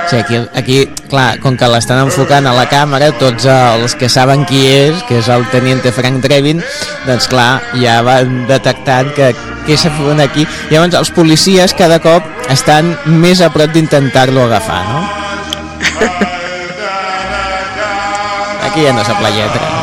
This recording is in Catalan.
Sí, aquí, clar, com que l'estan enfocant a la càmera, tots els que saben qui és, que és el teniente Frank Drebin, doncs clar, ja van detectant que què s'ha fet aquí. Llavors els policies cada cop estan més a prop d'intentar-lo agafar, no? Aquí ja no sap la lletra.